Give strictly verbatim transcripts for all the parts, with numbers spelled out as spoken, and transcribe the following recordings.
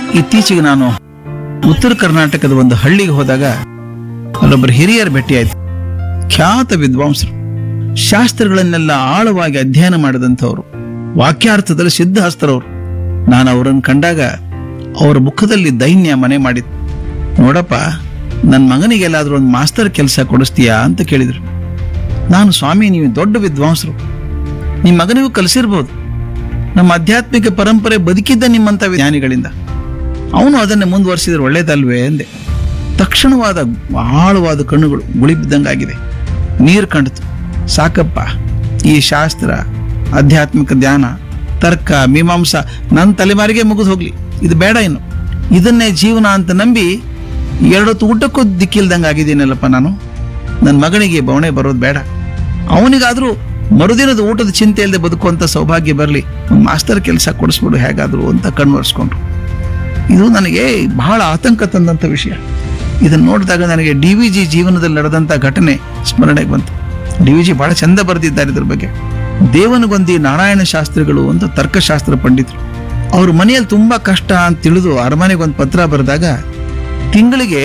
ಇತ್ತೀಚೆಗೆ ನಾನು ಉತ್ತರ ಕರ್ನಾಟಕದ ಒಂದು ಹಳ್ಳಿಗೆ ಹೋದಾಗ ಅಲ್ಲೊಬ್ಬರು ಹಿರಿಯರು ಭೇಟಿಯಾಯ್ತು. ಖ್ಯಾತ ವಿದ್ವಾಂಸರು, ಶಾಸ್ತ್ರಗಳನ್ನೆಲ್ಲ ಆಳವಾಗಿ ಅಧ್ಯಯನ ಮಾಡಿದಂಥವ್ರು, ವಾಕ್ಯಾರ್ಥದಲ್ಲಿ ಸಿದ್ಧಹಸ್ತರವರು. ನಾನು ಅವರನ್ನು ಕಂಡಾಗ ಅವರ ಮುಖದಲ್ಲಿ ದೈನ್ಯ ಮನೆ ಮಾಡಿತ್ತು. ನೋಡಪ್ಪ, ನನ್ನ ಮಗನಿಗೆಲ್ಲಾದ್ರೂ ಒಂದು ಮಾಸ್ತರ್ ಕೆಲಸ ಕೊಡಿಸ್ತೀಯಾ ಅಂತ ಕೇಳಿದ್ರು. ನಾನು, ಸ್ವಾಮಿ, ನೀವು ದೊಡ್ಡ ವಿದ್ವಾಂಸರು, ನಿಮ್ಮ ಮಗನಿಗೂ ಕಲಿಸಿರ್ಬೋದು. ನಮ್ಮ ಆಧ್ಯಾತ್ಮಿಕ ಪರಂಪರೆ ಬದುಕಿದ್ದ ನಿಮ್ಮಂಥ ಜ್ಞಾನಿಗಳಿಂದ, ಅವನು ಅದನ್ನೇ ಮುಂದುವರಿಸಿದ್ರೆ ಒಳ್ಳೇದಲ್ವೇ ಎಂದೆ. ತಕ್ಷಣವಾದ ಆಳವಾದ ಕಣ್ಣುಗಳು ಗುಳಿ ಬಿದ್ದಂಗಾಗಿದೆ. ನೀರು ಕಂಡಿತು. ಸಾಕಪ್ಪ, ಈ ಶಾಸ್ತ್ರ, ಆಧ್ಯಾತ್ಮಿಕ ಧ್ಯಾನ, ತರ್ಕ, ಮೀಮಾಂಸಾ ನನ್ನ ತಲೆಮಾರಿಗೆ ಮುಗಿದು ಹೋಗ್ಲಿ, ಇದು ಬೇಡ. ಇನ್ನು ಇದನ್ನೇ ಜೀವನ ಅಂತ ನಂಬಿ ಎರಡೊತ್ತು ಊಟಕ್ಕೂ ದಿಕ್ಕಿಲ್ದಂಗೆ ಆಗಿದ್ದೀನಲ್ಲಪ್ಪ ನಾನು. ನನ್ನ ಮಗನಿಗೆ ಬವಣೆ ಬರೋದು ಬೇಡ. ಅವನಿಗಾದ್ರೂ ಮರುದಿನದ ಊಟದ ಚಿಂತೆ ಇಲ್ಲದೆ ಬದುಕುವಂಥ ಸೌಭಾಗ್ಯ ಬರಲಿ, ಒಂದು ಮಾಸ್ತರ್ ಕೆಲಸ ಕೊಡಿಸ್ಬಿಡು ಹೇಗಾದ್ರು ಅಂತ ಕಣ್ವರ್ಸ್ಕೊಂಡ್ರು. ಇದು ನನಗೆ ಬಹಳ ಆತಂಕ ತಂದಂಥ ವಿಷಯ. ಇದನ್ನು ನೋಡಿದಾಗ ನನಗೆ ಡಿ ವಿ ಜಿ ಜೀವನದಲ್ಲಿ ನಡೆದಂಥ ಘಟನೆ ಸ್ಮರಣೆಗೆ ಬಂತು. ಡಿ ವಿ ಜಿ ಬಹಳ ಚಂದ ಬರೆದಿದ್ದಾರೆ ಇದ್ರ ಬಗ್ಗೆ. ದೇವನಗೊಂದಿ ನಾರಾಯಣ ಶಾಸ್ತ್ರಿಗಳು ಅಂತ ತರ್ಕಶಾಸ್ತ್ರ ಪಂಡಿತರು. ಅವ್ರ ಮನೆಯಲ್ಲಿ ತುಂಬಾ ಕಷ್ಟ ಅಂತ ತಿಳಿದು ಅರಮನೆಗೆ ಒಂದು ಪತ್ರ ಬರೆದಾಗ ತಿಂಗಳಿಗೆ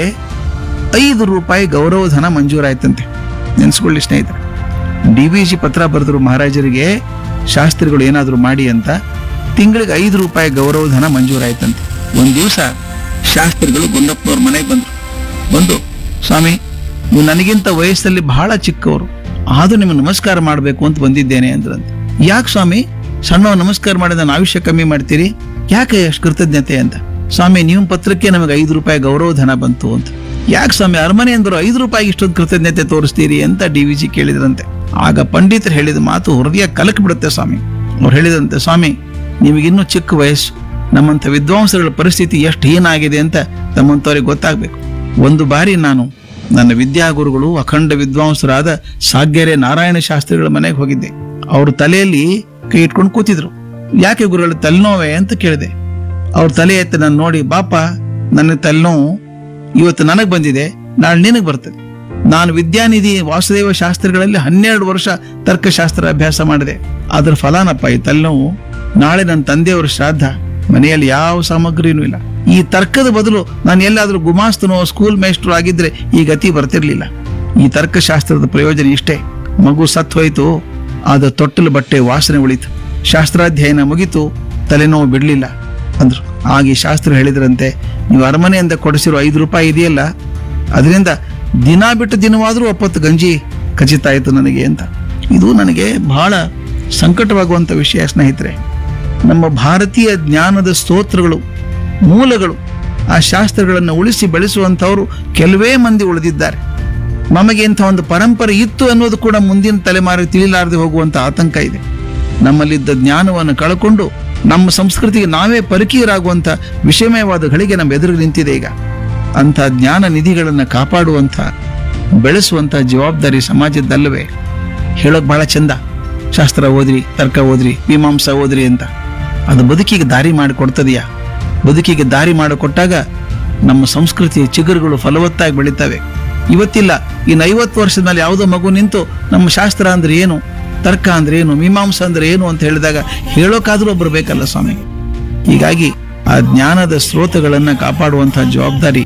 ಐದು ರೂಪಾಯಿ ಗೌರವಧನ ಮಂಜೂರಾಯ್ತಂತೆ. ನೆನ್ಸ್ಕೊಳ್ಳಿ ಸ್ನೇಹಿತರೆ, ಡಿ ವಿ ಜಿ ಪತ್ರ ಬರೆದ್ರು ಮಹಾರಾಜರಿಗೆ, ಶಾಸ್ತ್ರಿಗಳು ಏನಾದ್ರು ಮಾಡಿ ಅಂತ. ತಿಂಗಳಿಗೆ ಐದು ರೂಪಾಯಿ ಗೌರವಧನ ಮಂಜೂರಾಯ್ತಂತೆ. ಒಂದ್ ದಿವಸ ಶಾಸ್ತ್ರಿಗಳು ಗುಂಡಪ್ಪನವ್ರ ಮನೆಗೆ ಬಂದ್ರು. ಬಂದು, ಸ್ವಾಮಿ, ನೀವು ನನಗಿಂತ ವಯಸ್ಸಲ್ಲಿ ಬಹಳ ಚಿಕ್ಕವರು, ಆದ್ರೂ ನಿಮ್ಗೆ ನಮಸ್ಕಾರ ಮಾಡಬೇಕು ಅಂತ ಬಂದಿದ್ದೇನೆ ಅಂದ್ರಂತೆ. ಯಾಕೆ ಸ್ವಾಮಿ, ಸಣ್ಣ ನಮಸ್ಕಾರ ಮಾಡಿದ ನನ್ನ ಆಯುಷ್ಯ ಕಮ್ಮಿ ಮಾಡ್ತೀರಿ, ಯಾಕೆ ಅಷ್ಟು ಕೃತಜ್ಞತೆ ಅಂತ. ಸ್ವಾಮಿ, ನಿಮ್ಮ ಪತ್ರಕ್ಕೆ ನಮಗೆ ಐದು ರೂಪಾಯಿ ಗೌರವಧನ ಬಂತು ಅಂತ. ಯಾಕೆ ಸ್ವಾಮಿ, ಅರಮನೆ ಅಂದ್ರು ಐದು ರೂಪಾಯಿ ಇಷ್ಟೊಂದು ಕೃತಜ್ಞತೆ ತೋರಿಸ್ತೀರಿ ಅಂತ ಡಿ ವಿ ಜಿ ಕೇಳಿದ್ರಂತೆ. ಆಗ ಪಂಡಿತರು ಹೇಳಿದ ಮಾತು ಹೃದಯ ಕಲಕ್ ಬಿಡುತ್ತೆ ಸ್ವಾಮಿ. ಅವ್ರು ಹೇಳಿದಂತೆ, ಸ್ವಾಮಿ, ನಿಮಗಿನ್ನೂ ಚಿಕ್ಕ ವಯಸ್ಸು, ನಮ್ಮಂಥ ವಿದ್ವಾಂಸಗಳ ಪರಿಸ್ಥಿತಿ ಎಷ್ಟು ಹೀನಾಗಿದೆ ಅಂತ ತಮ್ಮಂಥವ್ರಿಗೆ ಗೊತ್ತಾಗಬೇಕು. ಒಂದು ಬಾರಿ ನಾನು ನನ್ನ ವಿದ್ಯಾಗುರುಗಳು ಅಖಂಡ ವಿದ್ವಾಂಸರಾದ ಸಾಗ್ಯರೆ ನಾರಾಯಣ ಶಾಸ್ತ್ರಿಗಳ ಮನೆಗೆ ಹೋಗಿದ್ದೆ. ಅವ್ರ ತಲೆಯಲ್ಲಿ ಕೈ ಇಟ್ಕೊಂಡು ಕೂತಿದ್ರು. ಯಾಕೆ ಗುರುಗಳು, ತಲೆನೋವೆ ಅಂತ ಕೇಳಿದೆ. ಅವ್ರ ತಲೆ ಎತ್ತಿ ನಾನು ನೋಡಿ, ಬಾಪ, ನನ್ನ ತಲೆನೋವು ಇವತ್ತು ನನಗೆ ಬಂದಿದೆ, ನಾಳೆ ನಿನಗೆ ಬರ್ತದೆ. ನಾನು ವಿದ್ಯಾನಿಧಿ ವಾಸುದೇವ ಶಾಸ್ತ್ರಿಗಳಲ್ಲಿ ಹನ್ನೆರಡು ವರ್ಷ ತರ್ಕಶಾಸ್ತ್ರ ಅಭ್ಯಾಸ ಮಾಡಿದೆ. ಅದ್ರ ಫಲಾನಪ್ಪ ಈ ತಲೆನೋವು. ನಾಳೆ ನನ್ನ ತಂದೆಯವರ ಶ್ರಾದ್ದ, ಮನೆಯಲ್ಲಿ ಯಾವ ಸಾಮಗ್ರಿನೂ ಇಲ್ಲ. ಈ ತರ್ಕದ ಬದಲು ನಾನು ಎಲ್ಲಾದ್ರೂ ಗುಮಾಸ್ತನೋ ಸ್ಕೂಲ್ ಮೇಸ್ಟ್ರು ಆಗಿದ್ರೆ ಈ ಗತಿ ಬರ್ತಿರ್ಲಿಲ್ಲ. ಈ ತರ್ಕಶಾಸ್ತ್ರದ ಪ್ರಯೋಜನ ಇಷ್ಟೇ. ಮಗು ಸತ್ತು ಹೋಯ್ತು, ಆದ ತೊಟ್ಟಲು ಬಟ್ಟೆ ವಾಸನೆ ಉಳಿತು, ಶಾಸ್ತ್ರಾಧ್ಯಯನ ಮುಗಿತು, ತಲೆನೋವು ಬಿಡ್ಲಿಲ್ಲ ಅಂದ್ರು. ಆಗ ಈ ಶಾಸ್ತ್ರ ಹೇಳಿದ್ರಂತೆ, ನೀವು ಅರಮನೆಯಿಂದ ಕೊಡಿಸಿರೋ ಐದು ರೂಪಾಯಿ ಇದೆಯಲ್ಲ, ಅದರಿಂದ ದಿನ ಬಿಟ್ಟು ದಿನವಾದ್ರೂ ಒಪ್ಪತ್ತು ಗಂಜಿ ಖಚಿತ ಆಯ್ತು ನನಗೆ ಅಂತ. ಇದು ನನಗೆ ಬಹಳ ಸಂಕಟವಾಗುವಂತ ವಿಷಯ ಸ್ನೇಹಿತರೆ. ನಮ್ಮ ಭಾರತೀಯ ಜ್ಞಾನದ ಸ್ತೋತ್ರಗಳು, ಮೂಲಗಳು, ಆ ಶಾಸ್ತ್ರಗಳನ್ನು ಉಳಿಸಿ ಬೆಳೆಸುವಂಥವರು ಕೆಲವೇ ಮಂದಿ ಉಳಿದಿದ್ದಾರೆ. ನಮಗೆ ಇಂಥ ಒಂದು ಪರಂಪರೆ ಇತ್ತು ಅನ್ನೋದು ಕೂಡ ಮುಂದಿನ ತಲೆಮಾರಿಗೆ ತಿಳಿಲಾರದೆ ಹೋಗುವಂತ ಆತಂಕ ಇದೆ. ನಮ್ಮಲ್ಲಿದ್ದ ಜ್ಞಾನವನ್ನು ಕಳ್ಕೊಂಡು ನಮ್ಮ ಸಂಸ್ಕೃತಿಗೆ ನಾವೇ ಪರಿಕೀಯರಾಗುವಂಥ ವಿಷಮಯವಾದ ಗಳಿಗೆ ನಮ್ಮ ಎದುರು ನಿಂತಿದೆ ಈಗ. ಅಂಥ ಜ್ಞಾನ ನಿಧಿಗಳನ್ನು ಕಾಪಾಡುವಂಥ, ಬೆಳೆಸುವಂಥ ಜವಾಬ್ದಾರಿ ಸಮಾಜದಲ್ಲವೇ? ಹೇಳೋಕೆ ಬಹಳ ಚಂದ, ಶಾಸ್ತ್ರ ಓದ್ರಿ, ತರ್ಕ ಓದ್ರಿ, ಮೀಮಾಂಸಾ ಓದ್ರಿ ಅಂತ. ಅದು ಬದುಕಿಗೆ ದಾರಿ ಮಾಡಿಕೊಡ್ತದೆಯಾ? ಬದುಕಿಗೆ ದಾರಿ ಮಾಡಿಕೊಟ್ಟಾಗ ನಮ್ಮ ಸಂಸ್ಕೃತಿಯ ಚಿಗುರುಗಳು ಫಲವತ್ತಾಗಿ ಬೆಳೀತವೆ. ಇವತ್ತಿಲ್ಲ, ಇನ್ನು ಐವತ್ತು ವರ್ಷದ ಮೇಲೆ ಯಾವುದೋ ಮಗು ನಿಂತು ನಮ್ಮ ಶಾಸ್ತ್ರ ಅಂದ್ರೆ ಏನು, ತರ್ಕ ಅಂದ್ರೆ ಏನು, ಮೀಮಾಂಸಾ ಅಂದ್ರೆ ಏನು ಅಂತ ಹೇಳಿದಾಗ ಹೇಳೋಕಾದ್ರೂ ಒಬ್ರು ಬೇಕಲ್ಲ ಸ್ವಾಮಿ. ಹೀಗಾಗಿ ಆ ಜ್ಞಾನದ ಸ್ರೋತಗಳನ್ನ ಕಾಪಾಡುವಂತಹ ಜವಾಬ್ದಾರಿ